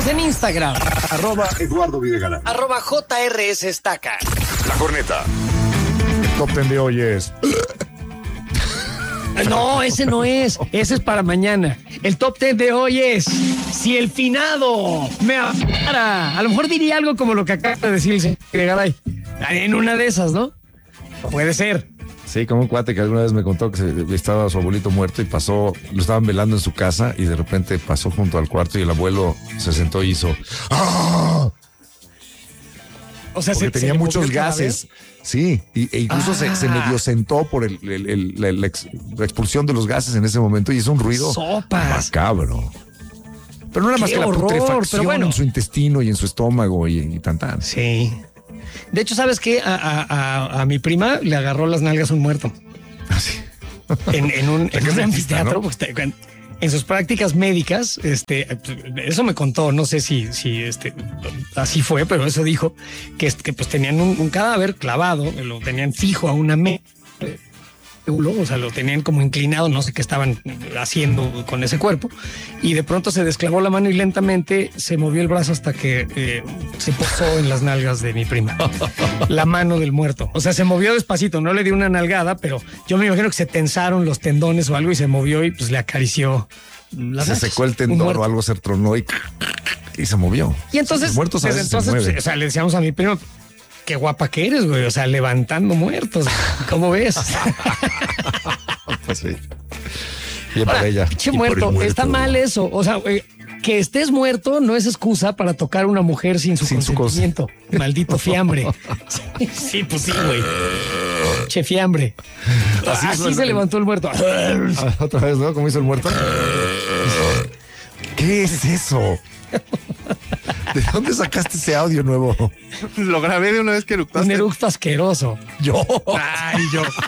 en Instagram. @Eduardo Videgaray. @JRS Estaca. La Corneta. Top 10 de hoy es... No, ese no es. Ese es para mañana. El top 10 de hoy es: si el finado me hablara. A lo mejor diría algo como lo que acaba de decir el señor Videgaray. En una de esas, ¿no? Puede ser. Sí, como un cuate que alguna vez me contó que estaba su abuelito muerto y pasó, lo estaban velando en su casa y de repente pasó junto al cuarto y el abuelo se sentó y hizo ¡ah! O sea, porque tenía muchos gases. Sí, e incluso se medio sentó por la expulsión de los gases en ese momento y hizo un ruido macabro. Pero no era más que la putrefacción en su intestino y en su estómago y tan. Sí. De hecho, ¿sabes qué? A mi prima le agarró las nalgas un muerto. Así. En un anfiteatro, ¿no? En sus prácticas médicas, eso me contó, no sé si así fue, pero eso dijo, que pues tenían un cadáver clavado, lo tenían fijo a una mesa, o sea, lo tenían como inclinado, no sé qué estaban haciendo con ese cuerpo, y de pronto se desclavó la mano y lentamente se movió el brazo hasta que se posó en las nalgas de mi prima. La mano del muerto. O sea, se movió despacito, no le dio una nalgada, pero yo me imagino que se tensaron los tendones o algo y se movió y pues le acarició las se secó el tendón o algo, se tronó y se movió. Y entonces, muertos desde entonces pues, o sea, le decíamos a mi prima, qué guapa que eres, güey. O sea, levantando muertos. ¿Cómo ves? Pues sí. Bien para ella. Che muerto. Está mal eso. O sea, güey, que estés muerto no es excusa para tocar a una mujer sin su consentimiento. Maldito fiambre. Sí, pues sí, güey. Che fiambre. Así se levantó el muerto. Otra vez, ¿no? ¿Cómo hizo el muerto? ¿Qué es eso? ¿De dónde sacaste ese audio nuevo? Lo grabé de una vez que eructaste. Un eructo asqueroso. Yo. Ay,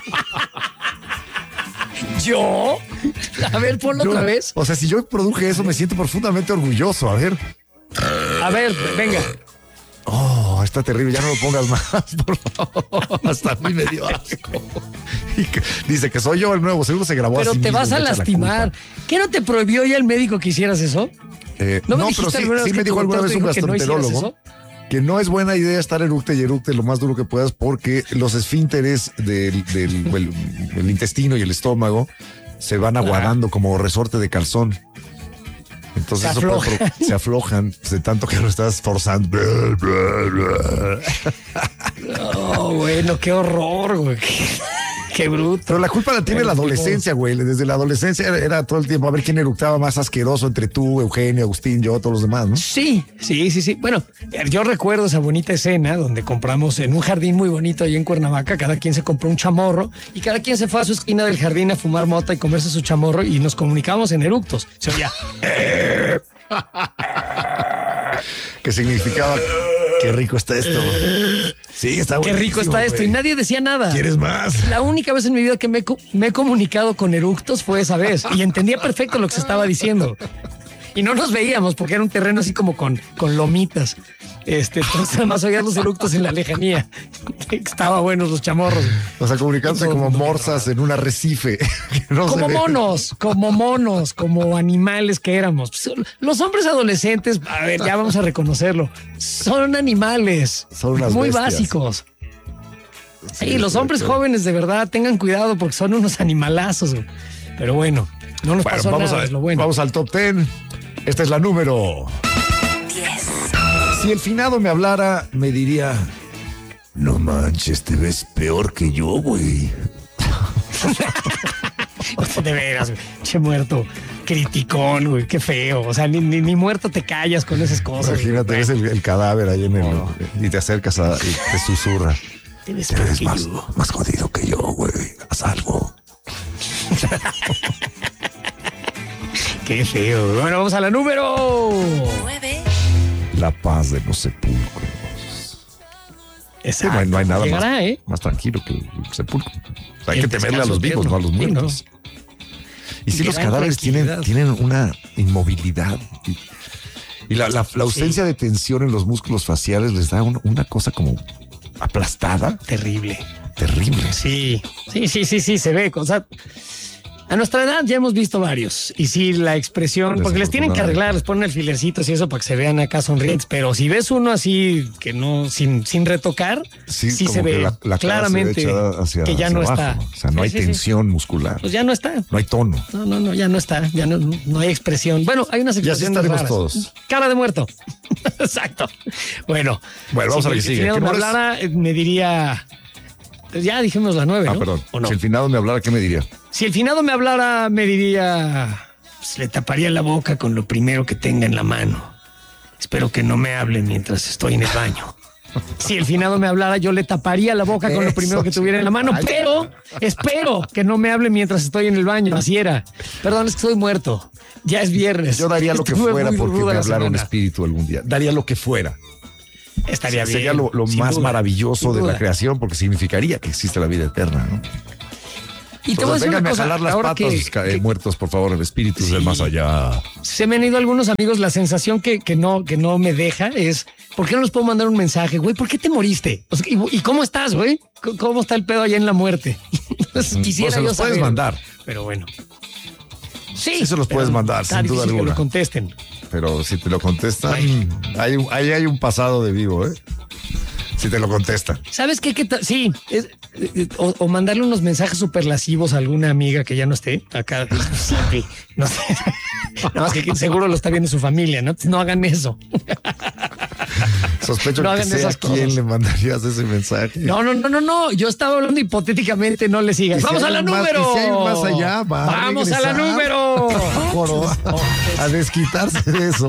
¿Yo? A ver, ponlo otra vez. O sea, si yo produje eso, me siento profundamente orgulloso. A ver, venga. Oh, está terrible. Ya no lo pongas más, por favor. Hasta a mí me dio asco. Dice que soy yo el nuevo. Seguro se grabó así. Pero te vas a lastimar. ¿Qué no te prohibió ya el médico que hicieras eso? No, pero sí me dijo alguna vez un gastroenterólogo que no es buena idea estar eructe y eructe lo más duro que puedas porque los esfínteres del intestino y el estómago se van aguadando como resorte de calzón. Entonces se aflojan de tanto que lo estás forzando. Oh, bueno, qué horror, güey. Qué bruto. Pero la culpa la tiene la adolescencia, güey. Desde la adolescencia era todo el tiempo a ver quién eructaba más asqueroso entre tú, Eugenio, Agustín, yo, todos los demás, ¿no? Sí. Bueno, yo recuerdo esa bonita escena donde compramos en un jardín muy bonito ahí en Cuernavaca, cada quien se compró un chamorro y cada quien se fue a su esquina del jardín a fumar mota y comerse su chamorro y nos comunicábamos en eructos. Se oía. ¿Qué significaba? Qué rico está esto. Sí, está qué rico está esto. Y nadie decía nada. ¿Quieres más? La única vez en mi vida que me he comunicado con eructos fue esa vez. Y entendía perfecto lo que se estaba diciendo. Y no nos veíamos porque era un terreno así como con lomitas. Entonces además oías los eructos en la lejanía. Estaba buenos los chamorros. O sea, comunicándose como morsas en un arrecife. No como monos, como animales que éramos. Los hombres adolescentes, a ver, ya vamos a reconocerlo, son animales. Son unas muy bestias. Básicos. Sí, los hombres jóvenes de verdad tengan cuidado porque son unos animalazos. Pero bueno, no nos pasó nada, es lo bueno. Vamos al top 10. Esta es la número 10. Si el finado me hablara, me diría: no manches, te ves peor que yo, güey. De veras, güey. Che muerto, criticón, güey, qué feo. O sea, ni muerto te callas con esas cosas. Imagínate, ves el cadáver ahí y te acercas y te susurra. Te ves más jodido que yo, güey. Haz algo. Qué feo. Bueno, vamos a la número 9. La paz de los sepulcros. Exacto. Sí, no hay nada llegará, más tranquilo que el sepulcro. O sea, hay que temerle a los vivos, no a los muertos. Sí, ¿no? Y sí, los cadáveres tienen una inmovilidad. Y la ausencia de tensión en los músculos faciales les da una cosa como aplastada. Terrible. Terrible. Sí, se ve. O sea, A nuestra edad ya hemos visto varios. Y sí, la expresión, porque les tienen que arreglar, les ponen alfilercitos y eso para que se vean acá sonrientes. Pero si ves uno así que no, sin retocar, sí se ve la claramente que ya no está. O sea, no hay tensión muscular. Pues ya no está. No hay tono. No, ya no está. Ya no hay expresión. Bueno, hay unas expresiones raras. Ya todos. Cara de muerto. Exacto. Bueno, vamos a ver si sigue. Si me hablara, me diría... Ya dijimos las 9, ¿no? Perdón. ¿O no? Si el finado me hablara, ¿qué me diría? Si el finado me hablara, me diría... Pues, le taparía la boca con lo primero que tenga en la mano. Espero que no me hable mientras estoy en el baño. Si el finado me hablara, yo le taparía la boca con lo primero que tuviera en la mano, pero espero que no me hable mientras estoy en el baño. Así era. Perdón, es que estoy muerto. Ya es viernes. Yo daría lo que fuera porque me hablara un espíritu algún día. Daría lo que fuera. Estaría bien. Sería lo más maravilloso de la creación porque significaría que existe la vida eterna, ¿no? Y te voy a decir una cosa, a jalar las patas, muertos, por favor, espíritus del más allá. Se me han ido algunos amigos, la sensación que no me deja es, ¿por qué no les puedo mandar un mensaje? Güey, ¿por qué te moriste? O sea, ¿y cómo estás, güey? ¿Cómo está el pedo allá en la muerte? Quisiera yo saber. Puedes mandar. Pero bueno. Sí. Eso los puedes mandar, sin duda alguna. Que lo contesten. Pero si te lo contestan, ahí hay un pasado de vivo, ¿eh? Si te lo contestan. ¿Sabes qué? Sí. O mandarle unos mensajes súper lascivos a alguna amiga que ya no esté acá. Sí, no sé. Nada más que seguro lo está viendo su familia, ¿no? No hagan eso. Sospecho que sea a quién le mandarías ese mensaje. No. Yo estaba hablando hipotéticamente, no le sigas. ¡Vamos a la número! Si hay un más allá, ¡vamos a la número! A desquitarse de eso.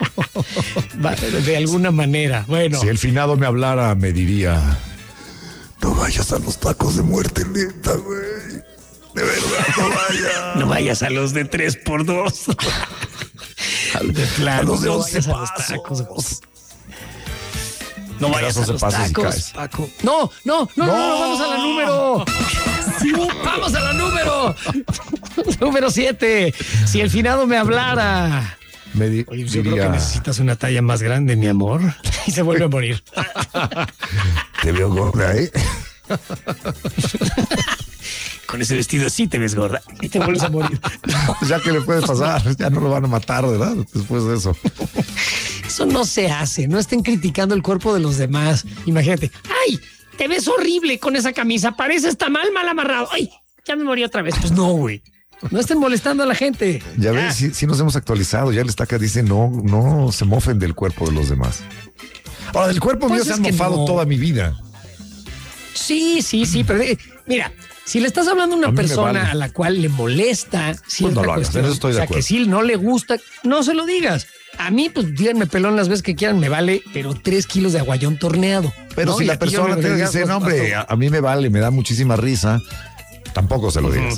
De alguna manera. Bueno. Si el finado me hablara, me diría: no vayas a los tacos de muerte lenta, güey. De verdad, no vayas. No vayas a los de 3x2. A los de 11 pasos. No vayas a los tacos, Paco. No, vamos a la número. Sí, vamos a la número. Número 7. Si el finado me hablara. Oye, yo creo que necesitas una talla más grande, mi amor. Y se vuelve a morir. Te veo gorda, ¿eh? Con ese vestido sí te ves gorda y te vuelves a morir. Ya que le puede pasar, ya no lo van a matar, ¿verdad? Después de eso. Eso no se hace. No estén criticando el cuerpo de los demás. Imagínate. ¡Ay! Te ves horrible con esa camisa. Pareces tamal mal amarrado. ¡Ay! Ya me morí otra vez. Pues no, güey. No estén molestando a la gente. Ya ves, sí nos hemos actualizado. Ya el Estaca dice no se mofen del cuerpo de los demás. Ahora, del cuerpo mío se han mofado toda mi vida. Sí, pero mira, si le estás hablando a una persona a la cual le molesta cierta cuestión, estoy de acuerdo. Que si no le gusta, no se lo digas. A mí, pues díganme pelón las veces que quieran, me vale, pero 3 kilos de aguayón torneado. Pero ¿no? Si la persona te dice, no, hombre, a mí me vale, me da muchísima risa, tampoco se lo digas.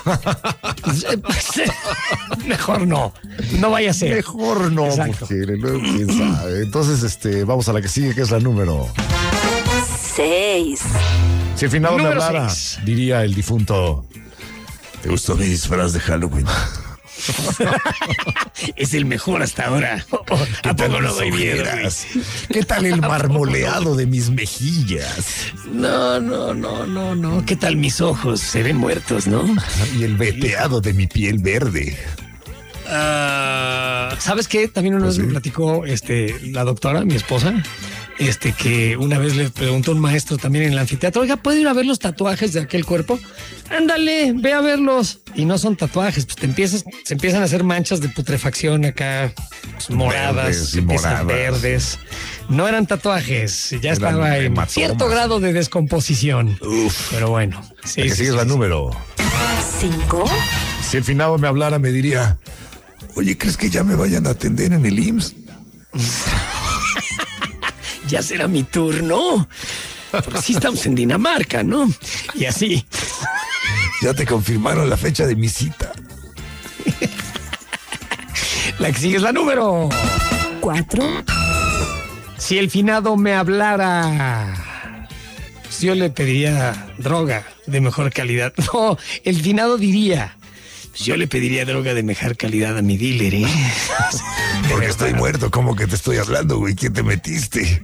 Mejor no vaya a ser. Mejor no, porque luego quién sabe. Entonces, vamos a la que sigue, que es la número 6. Si el finado me hablara, diría el difunto: ¿te gustó mi disfraz de Halloween? Es el mejor hasta ahora. ¿A poco no doy miedo? ¿Qué tal el marmoleado de mis mejillas? No. ¿Qué tal mis ojos? Se ven muertos, ¿no? Y el veteado de mi piel verde. ¿Sabes qué? También una vez me platicó la doctora, mi esposa, que una vez le preguntó a un maestro también en el anfiteatro: oiga, ¿puedo ir a ver los tatuajes de aquel cuerpo? Ándale, ve a verlos. Y no son tatuajes, pues se empiezan a hacer manchas de putrefacción acá, pues, moradas, verdes. No eran tatuajes, ya estaba en cierto grado de descomposición. Uf. Pero bueno. Sí, que sigues la número 5. Si el finado me hablara, me diría: oye, ¿crees que ya me vayan a atender en el IMSS? Ya será mi turno. Porque sí estamos en Dinamarca, ¿no? Y así. Ya te confirmaron la fecha de mi cita. La que sigue es la número 4. Si el finado me hablara, yo le pediría droga de mejor calidad. No, el finado diría: yo le pediría droga de mejor calidad a mi dealer, ¿eh? Porque estoy muerto, ¿cómo que te estoy hablando, güey? ¿Quién te metiste?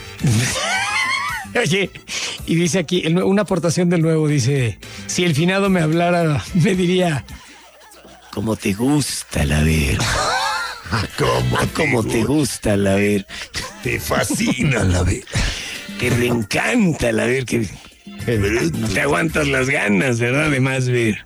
Oye, y dice aquí, una aportación del nuevo, dice: si el finado me hablara, me diría: ¿Cómo te gusta la ver? ¿Cómo te gusta la ver? Te fascina la ver. Te reencanta la ver que no te aguantas las ganas, ¿verdad? De más ver.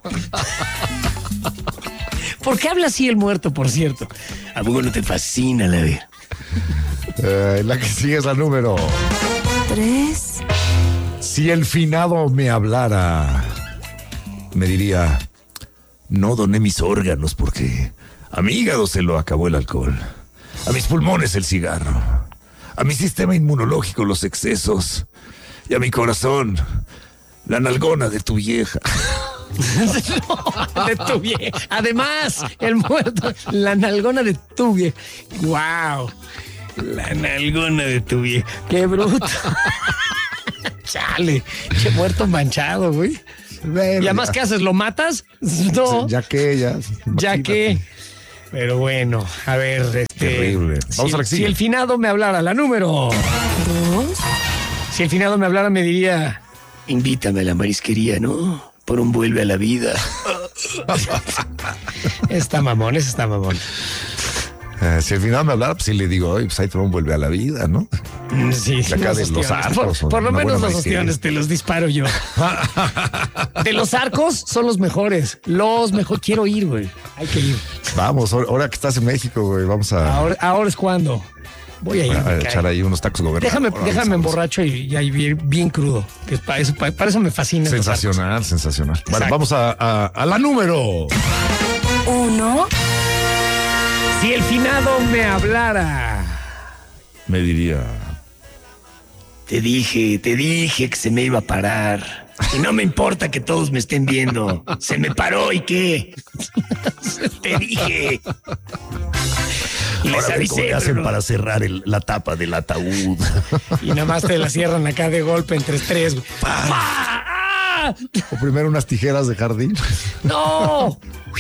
¿Por qué habla así el muerto, por cierto? ¿A poco no te fascina la ver? La que sigue es la número 3. Si el finado me hablara, me diría: no doné mis órganos porque a mi hígado se lo acabó el alcohol, a mis pulmones el cigarro, a mi sistema inmunológico los excesos y a mi corazón la nalgona de tu vieja. No, de tu vieja. Además, el muerto, la nalgona de tu vieja. ¡Wow! La nalgona de tu vieja. ¡Qué bruto! Chale, qué muerto manchado, güey. Bueno, y además, ¿qué haces? ¿Lo matas? No. Ya que. Pero bueno, a ver, terrible. Vamos a la que sigue. Si el finado me hablara, la número 2. Si el finado me hablara, me diría: invítame a la marisquería, ¿no? Por un vuelve a la vida. Está mamón, ese está mamón. Si el finado me hablara, pues sí le digo: oye, pues ahí te va un vuelve a la vida, ¿no? Sí, de acá de los arcos. Por lo menos los ostiones te los disparo yo. De los arcos son los mejores. Quiero ir, güey. Hay que ir. Vamos, ahora que estás en México, güey, vamos a... Ahora es cuando. Voy a ir. A echar ahí unos tacos gobernados. Déjame emborracho y ahí bien crudo. Que para eso me fascina. Sensacional. Bueno, vamos a la número 1. Si el finado me hablara, me diría: te dije que se me iba a parar. Y no me importa que todos me estén viendo. Se me paró, ¿y qué? Te dije. Ahora ven cómo le hacen para cerrar la tapa del ataúd. Y nada más te la cierran acá de golpe entre tres. O primero unas tijeras de jardín. No.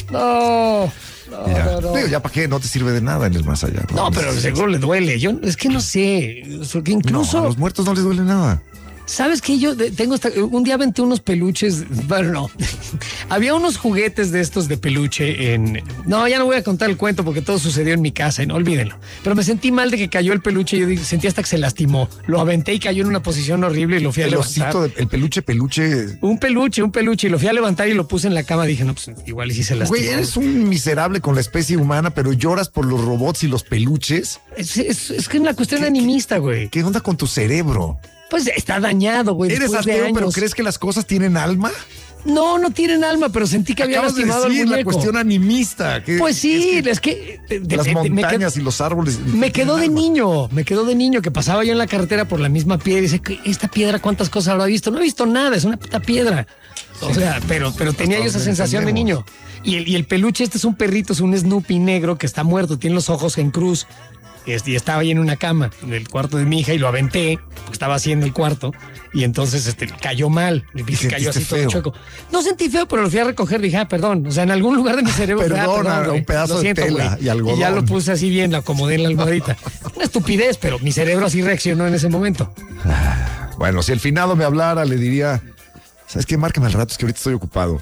Digo, ya para qué, no te sirve de nada en el más allá. No, pero seguro le duele. Yo es que no sé. Incluso a los muertos no les duele nada. ¿Sabes qué? Yo tengo un día aventé unos peluches. Bueno, no. Había unos juguetes de estos de peluche No, ya no voy a contar el cuento porque todo sucedió en mi casa y no olvídenlo. Pero me sentí mal de que cayó el peluche. Yo sentí hasta que se lastimó. Lo aventé y cayó en una posición horrible y lo fui a levantar. El peluche. Un peluche. Y lo fui a levantar y lo puse en la cama. Dije, no, pues igual y sí se lastimó. Güey, eres un miserable con la especie humana, pero lloras por los robots y los peluches. Es que es una cuestión animista, güey. ¿Qué onda con tu cerebro? Pues está dañado, güey. Eres ateo, pero ¿crees que las cosas tienen alma? No tienen alma, pero sentí que había lastimado al muñeco. La cuestión animista. Pues sí, es que las montañas y los árboles. Me quedó de niño que pasaba yo en la carretera por la misma piedra y dice, esta piedra cuántas cosas habrá visto. No he visto nada, es una puta piedra. O sea, pero tenía yo esa sensación de niño. Y el peluche es un perrito, es un Snoopy negro que está muerto, tiene los ojos en cruz. Y estaba ahí en una cama, en el cuarto de mi hija, y lo aventé, porque estaba así en el cuarto, y entonces cayó mal, y cayó así todo chueco. No sentí feo, pero lo fui a recoger, dije, perdón, o sea, en algún lugar de mi cerebro. Perdón, un pedazo de tela y algodón. Y ya lo puse así bien, lo acomodé en la almohadita. Una estupidez, pero mi cerebro así reaccionó en ese momento. Bueno, si el finado me hablara, le diría: ¿sabes qué? Márcame al rato, es que ahorita estoy ocupado.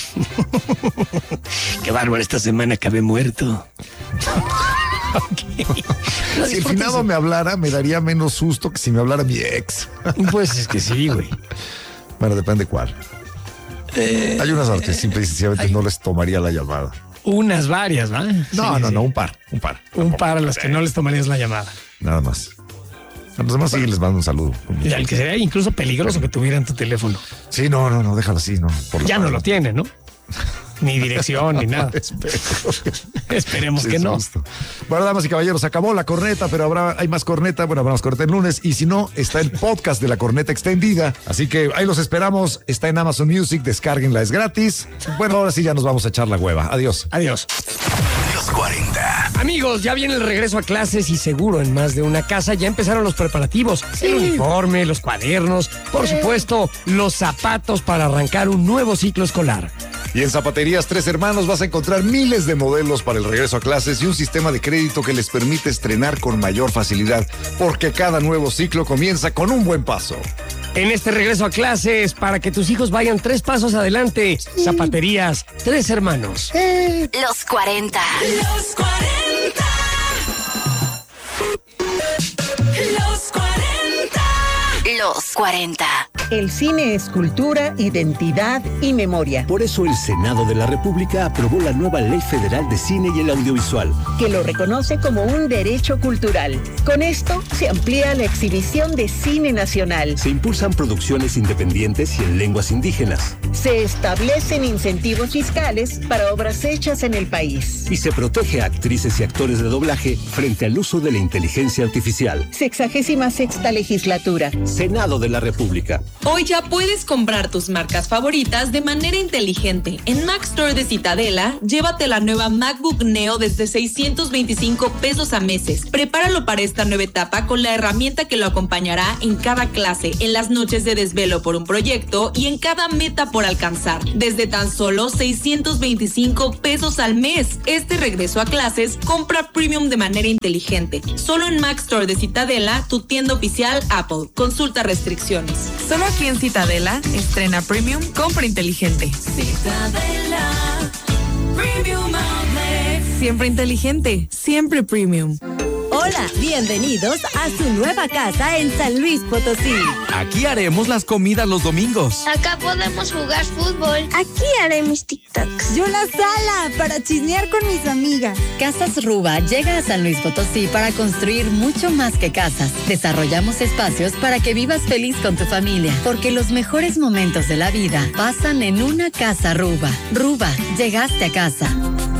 Qué bárbaro, esta semana acabé muerto. Okay. Si el finado me hablara, me daría menos susto que si me hablara mi ex. Pues es que sí, güey. Bueno, depende cuál. Hay unas que simple y sencillamente no les tomaría la llamada. Unas varias, ¿va? No, un par. Un par a las que no les tomarías la llamada. Nada más. A los demás sí les mando un saludo. Y al que sería incluso peligroso que tuvieran tu teléfono. Sí, no, déjalo así, no. Ya no lo tiene, ¿no? Ni dirección, ni nada. Esperemos que no. Justo. Bueno, damas y caballeros, acabó la corneta, pero hay más corneta. Bueno, habrá más corneta el lunes. Y si no, está el podcast de la corneta extendida. Así que ahí los esperamos. Está en Amazon Music, descárguenla, es gratis. Bueno, ahora sí ya nos vamos a echar la hueva. Adiós. Los 40. Amigos, ya viene el regreso a clases y seguro en más de una casa ya empezaron los preparativos. Sí. El uniforme, los cuadernos, por supuesto, los zapatos para arrancar un nuevo ciclo escolar. Y en Zapaterías Tres Hermanos vas a encontrar miles de modelos para el regreso a clases y un sistema de crédito que les permite estrenar con mayor facilidad, porque cada nuevo ciclo comienza con un buen paso. En este regreso a clases, para que tus hijos vayan 3 pasos adelante, Zapaterías 3 Hermanos. Los 40. Los 40. Los 40. Los 40. El cine es cultura, identidad y memoria. Por eso el Senado de la República aprobó la nueva Ley Federal de Cine y el Audiovisual, que lo reconoce como un derecho cultural. Con esto se amplía la exhibición de cine nacional. Se impulsan producciones independientes y en lenguas indígenas. Se establecen incentivos fiscales para obras hechas en el país. Y se protege a actrices y actores de doblaje frente al uso de la inteligencia artificial. 66ª legislatura. Senado de la República. Hoy ya puedes comprar tus marcas favoritas de manera inteligente. En Mac Store de Citadela, llévate la nueva MacBook Neo desde 625 pesos a meses. Prepáralo para esta nueva etapa con la herramienta que lo acompañará en cada clase, en las noches de desvelo por un proyecto y en cada meta por alcanzar. Desde tan solo 625 pesos al mes. Este regreso a clases, compra Premium de manera inteligente. Solo en Mac Store de Citadela, tu tienda oficial Apple. Consulta restricciones. Solo aquí en Citadela, estrena Premium, compra inteligente. Citadela, Premium Outlet. Siempre inteligente, siempre Premium. Hola, bienvenidos a su nueva casa en San Luis Potosí. Aquí haremos las comidas los domingos. Acá podemos jugar fútbol. Aquí haré mis TikToks. Yo la sala para chismear con mis amigas. Casas Ruba llega a San Luis Potosí para construir mucho más que casas. Desarrollamos espacios para que vivas feliz con tu familia, porque los mejores momentos de la vida pasan en una casa Ruba. Ruba, llegaste a casa.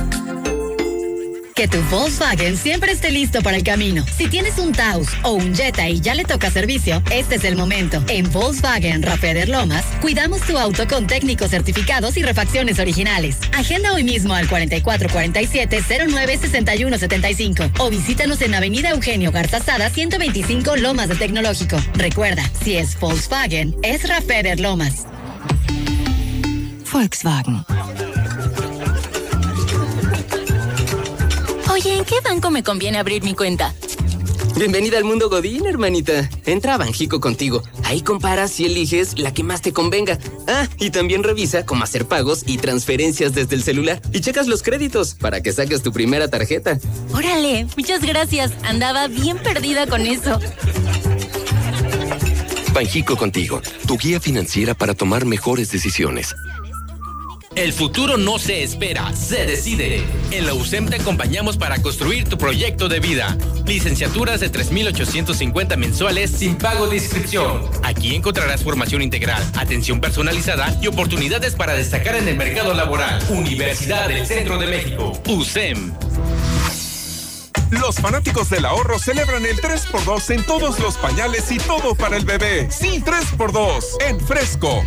Que tu Volkswagen siempre esté listo para el camino. Si tienes un Taos o un Jetta y ya le toca servicio, este es el momento. En Volkswagen Rafeder Lomas, cuidamos tu auto con técnicos certificados y refacciones originales. Agenda hoy mismo al 4447-096175 o visítanos en Avenida Eugenio Garzazada 125 Lomas de Tecnológico. Recuerda, si es Volkswagen, es Rafeder Lomas. Volkswagen. Oye, ¿en qué banco me conviene abrir mi cuenta? Bienvenida al mundo Godín, hermanita. Entra a Banjico Contigo. Ahí comparas y eliges la que más te convenga. Ah, y también revisa cómo hacer pagos y transferencias desde el celular. Y checas los créditos para que saques tu primera tarjeta. Órale, muchas gracias. Andaba bien perdida con eso. Banjico Contigo, tu guía financiera para tomar mejores decisiones. El futuro no se espera, se decide. En la USEM te acompañamos para construir tu proyecto de vida. Licenciaturas de 3,850 mensuales sin pago de inscripción. Aquí encontrarás formación integral, atención personalizada y oportunidades para destacar en el mercado laboral. Universidad del Centro de México, USEM. Los fanáticos del ahorro celebran el 3x2 en todos los pañales y todo para el bebé. Sí, 3x2 en Fresco.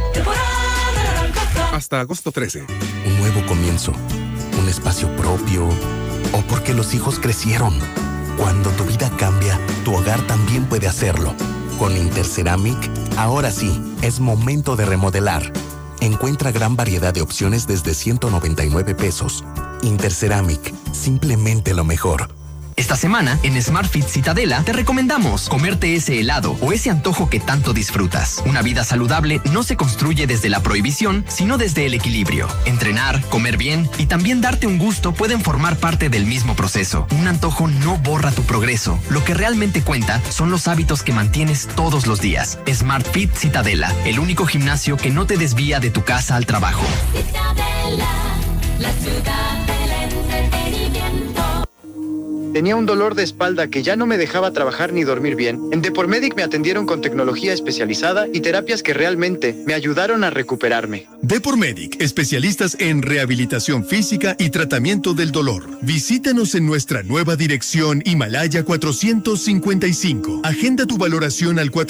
Hasta agosto 13. Un nuevo comienzo, un espacio propio, o porque los hijos crecieron. Cuando tu vida cambia, tu hogar también puede hacerlo. Con Interceramic, ahora sí, es momento de remodelar. Encuentra gran variedad de opciones desde 199 pesos. Interceramic, simplemente lo mejor. Esta semana, en Smart Fit Citadela, te recomendamos comerte ese helado o ese antojo que tanto disfrutas. Una vida saludable no se construye desde la prohibición, sino desde el equilibrio. Entrenar, comer bien y también darte un gusto pueden formar parte del mismo proceso. Un antojo no borra tu progreso. Lo que realmente cuenta son los hábitos que mantienes todos los días. Smart Fit Citadela, el único gimnasio que no te desvía de tu casa al trabajo. Citadela, la ciudad del entretenimiento. Tenía un dolor de espalda que ya no me dejaba trabajar ni dormir bien. En Depormedic me atendieron con tecnología especializada y terapias que realmente me ayudaron a recuperarme. Depormedic, especialistas en rehabilitación física y tratamiento del dolor. Visítanos en nuestra nueva dirección Himalaya 455. Agenda tu valoración al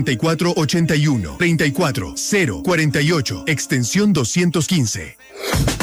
444-81 34 048, extensión 215.